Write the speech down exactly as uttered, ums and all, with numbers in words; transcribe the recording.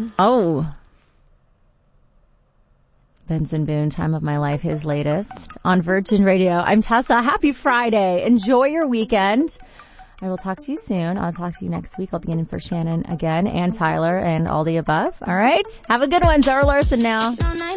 Oh. Benson Boone, Time of My Life, his latest on Virgin Radio. I'm Tessa. Happy Friday. Enjoy your weekend. I will talk to you soon. I'll talk to you next week. I'll be in for Shannon again and Tyler and all the above. All right. Have a good one. Zara Larson now.